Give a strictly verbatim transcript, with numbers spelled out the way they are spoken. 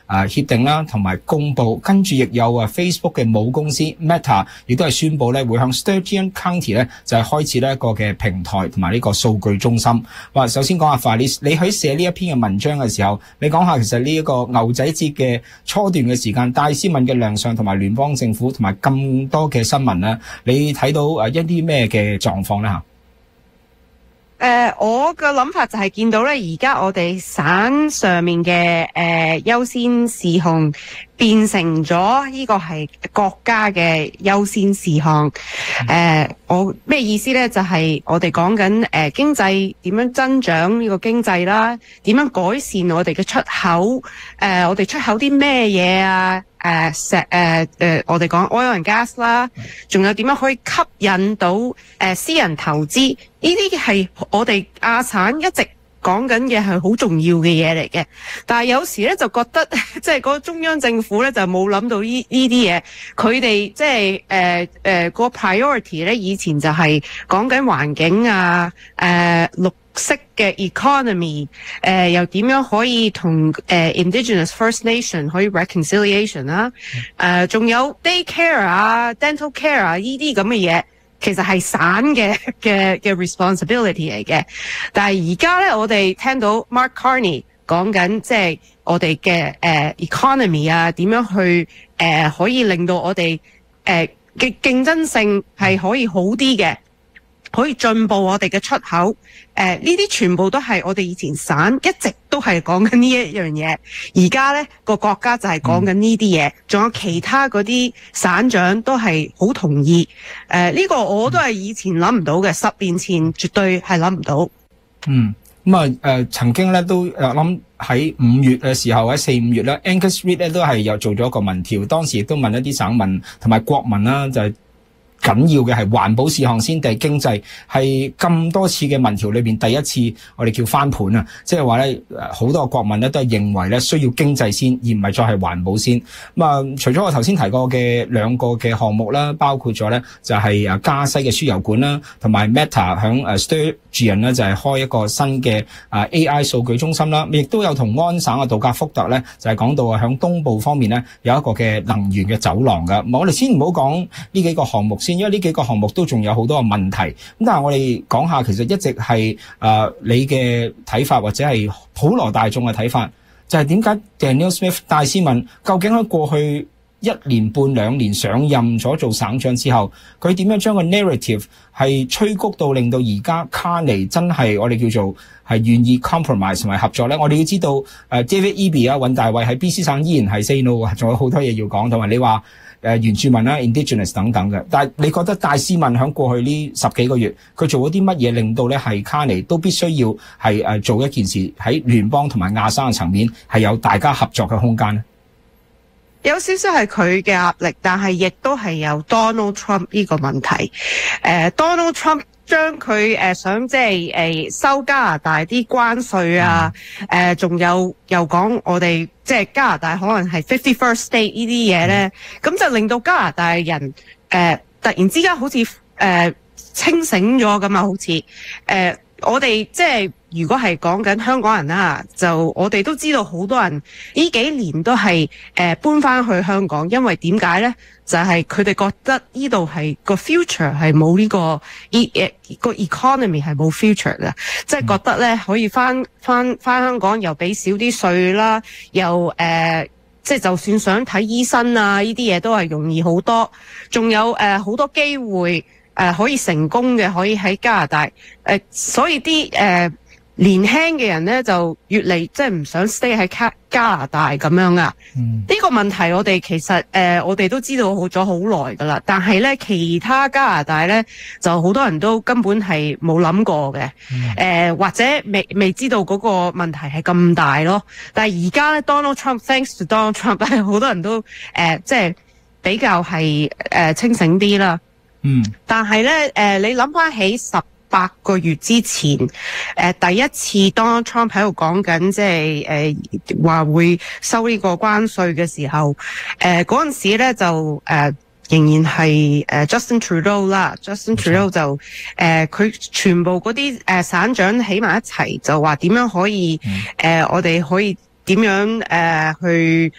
誒協定啦，同埋公佈，跟住亦有啊 Facebook 嘅母公司 Meta 亦都係宣布咧會向 Sturgeon County 咧就係開設呢一個嘅平台同埋呢個數據中心。哇，首先講下 Faris，你喺寫呢一篇嘅文章嘅時候，你講下其實呢一個牛仔節嘅初段嘅時間，戴斯敏嘅亮相同埋聯邦政府同埋咁多嘅新聞咧，你睇到誒一啲咩嘅狀況咧嚇？ 誒、呃，我嘅諗法就係見到咧，而家我哋省上面嘅誒優先事項變成咗呢個係國家嘅優先事項。誒、呃，我咩意思咧？就係、是、我哋講緊誒經濟點樣增長呢個經濟啦，點樣改善我哋嘅出口。誒、呃，我哋出口啲咩嘢啊？誒、呃、石誒誒、呃呃，我哋講 oil and gas 啦，仲有點樣可以吸引到誒、呃、私人投資？呢啲係我哋亞省一直講緊嘅係好重要嘅嘢嚟嘅，但係有時咧就覺得即係嗰個中央政府咧就冇諗到呢呢啲嘢，佢哋即係誒誒個 priority 咧以前就係講緊環境啊，誒、呃、綠色嘅 economy， 誒、呃、又點樣可以同誒、呃、Indigenous First Nation 可以 reconciliation 啦、啊，誒、呃、仲有 daycare 啊、dental care 啊呢啲咁嘅嘢。其實係省嘅嘅嘅 responsibility 嚟嘅，但係而家咧，我哋聽到 Mark Carney 講緊，即係我哋嘅誒 economy 啊，點樣去誒、呃、可以令到我哋誒嘅競爭性係可以好啲嘅，可以進步我哋嘅出口。誒呢啲全部都係我哋以前省一直都係講緊呢一樣嘢，而家咧個國家就係講緊呢啲嘢，仲、嗯、有其他嗰啲省長都係好同意。誒、呃、呢、這個我都係以前諗唔到嘅，十年前絕對係諗唔到。 嗯，咁啊誒曾經咧都誒諗喺五月嘅時候喺四五月咧 Angus Reid 咧都係有做咗一個民調，當時亦都問一啲省民同埋國民啦，就係、是。緊要嘅係環保事項先定係經濟，係咁多次嘅民調裏邊第一次我哋叫翻盤啊！即係話咧，好多國民咧都係認為咧需要經濟先，而唔係再係環保先。咁啊，除咗我頭先提過嘅兩個嘅項目啦，包括咗咧就係啊加西嘅輸油管啦，同埋 Meta 響誒 Sturgeon 咧就係開一個新嘅啊 A I 數據中心啦，亦都有同安省嘅杜格福特咧就係講到啊響東部方面咧有一個嘅能源嘅走廊噶。我哋先唔好講呢幾個項目先。因為呢幾個項目都仲有好多嘅問題，咁但係我哋講下，其實一直係誒、呃、你嘅睇法，或者係普羅大眾嘅睇法，就係點解 Danielle Smith 戴斯敏究竟喺過去一年半兩年上任咗做省長之後，佢點樣將個 narrative 係催谷到令到而家卡尼真係我哋叫做係願意 compromise 同埋合作咧？我哋要知道誒、呃、David Eby 啊，尹大衛喺 B C 省依然係 say no 啊，仲有好多嘢要講，同埋你話。誒原住民啦 Indigenous 等等嘅，但係你覺得戴斯敏喺過去呢十幾個月，佢做咗啲乜嘢令到咧係卡尼都必須要係誒做一件事喺聯邦同埋亞省嘅層面係有大家合作嘅空間咧？ 有少少係佢嘅壓力，但係亦都係有 Donald Trump 呢個問題。誒、uh, Donald Trump 將佢誒、呃、想即係誒收加拿大啲關稅啊，誒仲、嗯呃、有又講我哋即係加拿大可能係 fifty-first state 呢啲嘢咧，咁、嗯、就令到加拿大人誒、呃、突然之間好似誒、呃、清醒咗咁啊，好似誒、呃、我哋即係如果係講緊香港人啦，就我哋都知道好多人呢幾年都係誒、呃、搬翻去香港，因為點解咧？就係佢哋覺得呢度係個 future 係冇呢個依誒個 economy 係冇 future 嘅，即係覺得咧可以翻翻翻香港又俾少啲稅啦，又誒即係就算想睇醫生啊呢啲嘢都係容易好多，仲有誒好、呃、多機會誒、呃、可以成功嘅可以喺加拿大誒、呃，所以啲誒。呃年輕嘅人咧就越嚟即係唔想 stay 喺加加拿大咁樣啊！呢、嗯、個問題我哋其實誒、呃、我哋都知道好咗好耐㗎啦，但係咧其他加拿大咧就好多人都根本係冇諗過嘅，誒、嗯呃、或者未未知道嗰個問題係咁大咯。但係而家咧 Donald Trump，thanks to Donald Trump， 好多人都誒、呃、即係比較係誒、呃、清醒啲啦。嗯，但係咧誒你諗翻起十八個月之前，誒、呃、第一次 Donald Trump 喺度講緊，即係誒話會收呢個關稅嘅時候，誒嗰陣時咧就誒、呃、仍然係誒、呃、Justin Trudeau 啦 ，Justin Trudeau 就誒佢、呃、全部嗰啲誒省長起埋一齊，就話點樣可以誒、嗯呃、我哋可以點樣誒、呃、去